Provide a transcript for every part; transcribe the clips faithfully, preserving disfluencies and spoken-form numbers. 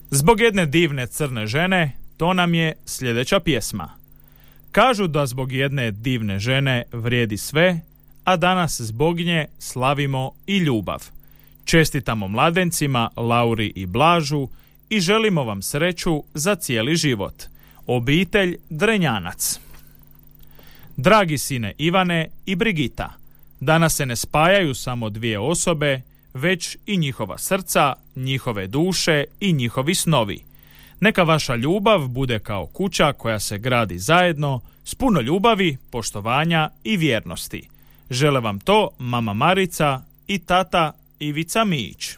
Zbog jedne divne crne žene, to nam je sljedeća pjesma. Kažu da zbog jedne divne žene vrijedi sve, a danas zbog nje slavimo i ljubav. Čestitamo mladencima Lauri i Blažu i želimo vam sreću za cijeli život. Obitelj Drenjanac. Dragi sine Ivane i Brigita, danas se ne spajaju samo dvije osobe, već i njihova srca, njihove duše i njihovi snovi. Neka vaša ljubav bude kao kuća koja se gradi zajedno s puno ljubavi, poštovanja i vjernosti. Žele vam to mama Marica i tata Ivica Mijić.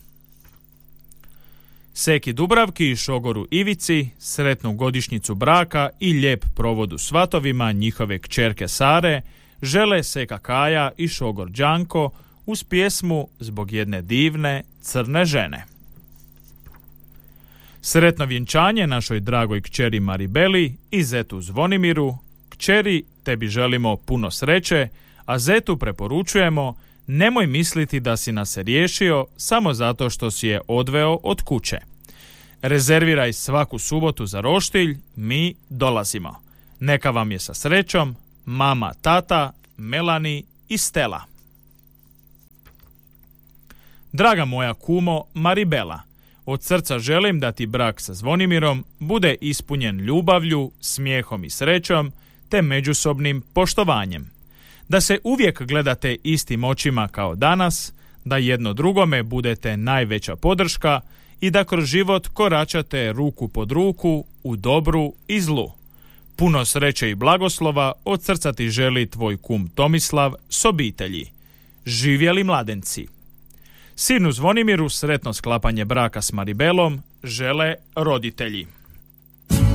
Seki Dubravki i šogoru Ivici sretnu godišnjicu braka i lijep provod u svatovima njihove kćerke Sare žele Seka Kaja i šogor Đanko uz pjesmu Zbog jedne divne crne žene. Sretno vjenčanje našoj dragoj kćeri Maribeli i zetu Zvonimiru. Kćeri, tebi želimo puno sreće, a zetu preporučujemo nemoj misliti da si nas se riješio samo zato što si je odveo od kuće. Rezerviraj svaku subotu za roštilj, mi dolazimo. Neka vam je sa srećom mama, tata, Melani i Stela. Draga moja kumo Maribela, od srca želim da ti brak sa Zvonimirom bude ispunjen ljubavlju, smijehom i srećom, te međusobnim poštovanjem. Da se uvijek gledate istim očima kao danas, da jedno drugome budete najveća podrška i da kroz život koračate ruku pod ruku u dobru i zlu. Puno sreće i blagoslova od srca ti želi tvoj kum Tomislav s obitelji. Živjeli mladenci. Sinu Zvonimiru sretno sklapanje braka s Maribelom žele roditelji.